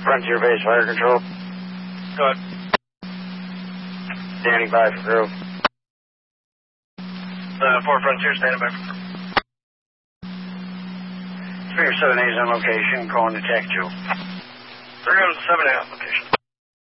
Frontier Base Fire Control. Go ahead. Standing by for crew. 4 Frontier, standing by for crew. Springer 7A is on location, calling to TAC 2. Springer 7A on location.